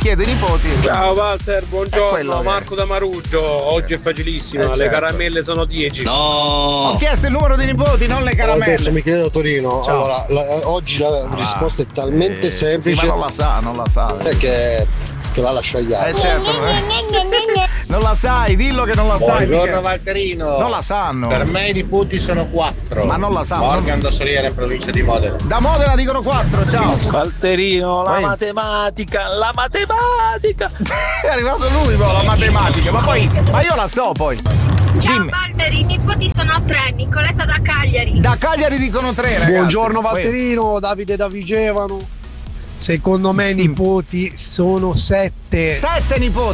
chiedo ai nipoti. Ciao Walter, buongiorno, quello Marco da Maruggio. Oggi è facilissima, le certo. caramelle sono 10. Ho chiesto il numero dei nipoti, non le caramelle. Adesso Michele da Torino. Ciao. Allora, oggi la risposta è talmente semplice. Sì, ma non la sa. Che la lascia agli Certo. Non la sai, dillo che non la sai. Buongiorno Michele. Valterino. Non la sanno. Per me i nipoti sono 4. Ma non la sanno. Morgan da Soliera in provincia di Modena. Da Modena dicono 4, ciao. Valterino, la Poi- matematica. È arrivato lui, la matematica, ma io la so poi. Ciao Dimmi. Walter, i nipoti sono 3, Nicoletta da Cagliari. Da Cagliari dicono 3, ragazzi. Buongiorno Valterino, Davide da Vigevano. Secondo me i nipoti sono 7. 7 nipoti.